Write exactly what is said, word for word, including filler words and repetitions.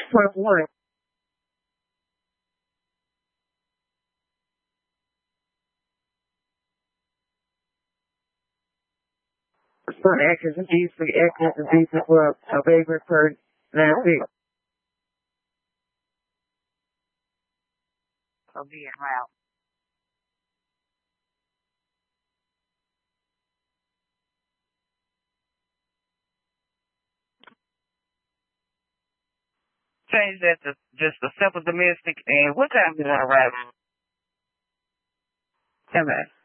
point one. Some actions and deeds for actions and deeds for a vagrant person. That's it. So being loud. Change that to just a simple domestic. And what time do you want to ride? Come on.